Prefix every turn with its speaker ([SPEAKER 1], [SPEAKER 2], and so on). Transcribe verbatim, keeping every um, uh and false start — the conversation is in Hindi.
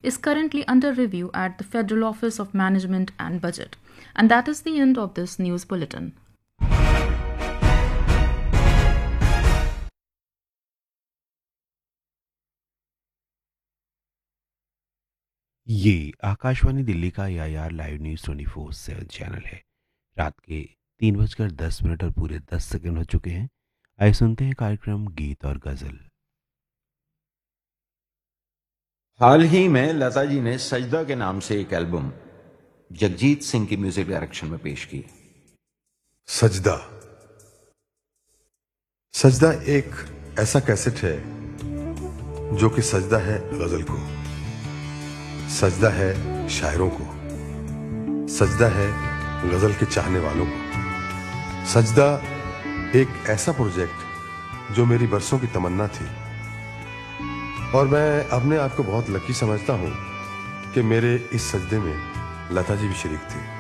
[SPEAKER 1] is currently under review at the Federal Office of Management and Budget. And that is the end of this news bulletin.
[SPEAKER 2] ये आकाशवाणी दिल्ली का या यार live news twenty four seven channel है। रात के तीन बजकर दस मिनट और पूरे दस सेकंड हो चुके हैं। आइए सुनते हैं कार्यक्रम गीत और गजल।
[SPEAKER 3] हाल ही में लता जी ने सजदा के नाम से एक एल्बम जगजीत सिंह की म्यूजिक डायरेक्शन में पेश की।
[SPEAKER 4] सजदा सजदा एक ऐसा कैसेट है जो कि सजदा है गजल को, सजदा है शायरों को, सजदा है गजल के चाहने वालों को। सजदा एक ऐसा प्रोजेक्ट जो मेरी बरसों की तमन्ना थी और मैं अपने आप को बहुत लकी समझता हूं कि मेरे इस सजदे में लता जी भी शरीक थी।